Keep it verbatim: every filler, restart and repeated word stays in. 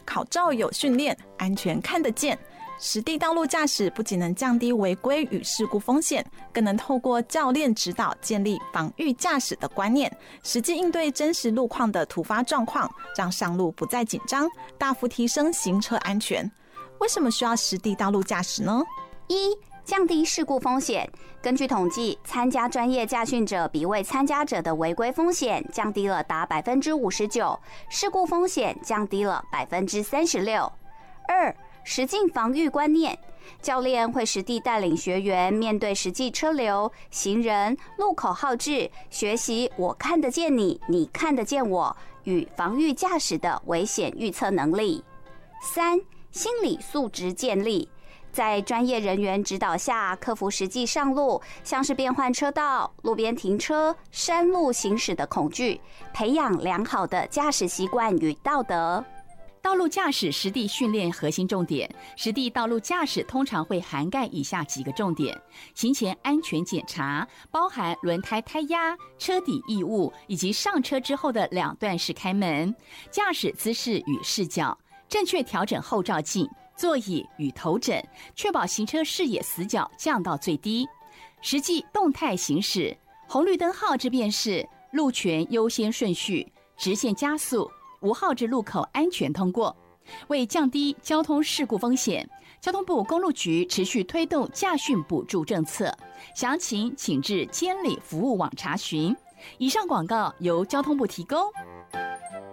考照有训练，安全看得见。实地道路驾驶不仅能降低违规与事故风险，更能透过教练指导建立防御驾驶的观念，实际应对真实路况的突发状况，让上路不再紧张，大幅提升行车安全。为什么需要实地道路驾驶呢？ 一、降低事故风险。根据统计，参加专业驾训者比未参加者的违规风险降低了达百分之五十九，事故风险降低了百分之三十六。二、实境防御观念，教练会实地带领学员面对实际车流、行人、路口号志，学习我看得见你，你看得见我与防御驾驶的危险预测能力。三、心理素质建立。在专业人员指导下，克服实际上路，像是变换车道、路边停车、山路行驶的恐惧，培养良好的驾驶习惯与道德。 道路驾驶实地训练核心重点，实地道路驾驶通常会涵盖以下几个重点：行前安全检查，包含轮胎胎压、车底异物以及上车之后的两段式开门；驾驶姿势与视角，正确调整后照镜、座椅与头枕，确保行车视野死角降到最低；实际动态行驶，红绿灯号志辨识、路权优先顺序、直线加速、无号志路口安全通过。为降低交通事故风险，交通部公路局持续推动驾训补助政策，详情请至监理服务网查询。以上广告由交通部提供。